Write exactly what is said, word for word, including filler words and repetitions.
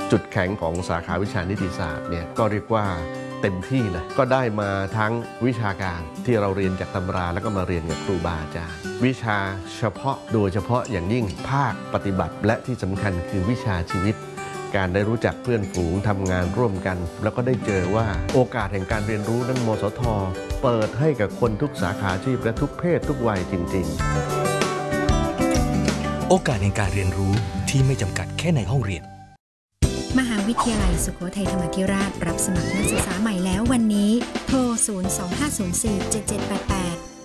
จุดแข็งของสาขาวิชานิติศาสตร์เนี่ยก็เรียกว่าเต็มที่เลยก็ได้มาทั้งวิชาการที่เราเรียนจากตำราแล้วก็มาเรียนกับครูบาอาจารย์วิชาเฉพาะโดยเฉพาะอย่างยิ่งภาคปฏิบัติและที่สำคัญคือวิชาชีวิตการได้รู้จักเพื่อนฝูงทำงานร่วมกันแล้วก็ได้เจอว่าโอกาสแห่งการเรียนรู้นั้นมสท.เปิดให้กับคนทุกสาขาอาชีพและทุกเพศทุกวัยจริงๆโอกาสแห่งการเรียนรู้ที่ไม่จำกัดแค่ในห้องเรียนมหาวิทยาลัยสุโขทัยธรรมาธิราชรับสมัครนักศึกษาใหม่แล้ววันนี้โทรศูนย์ สอง ห้า ศูนย์ สี่ เจ็ด เจ็ด แปด แปด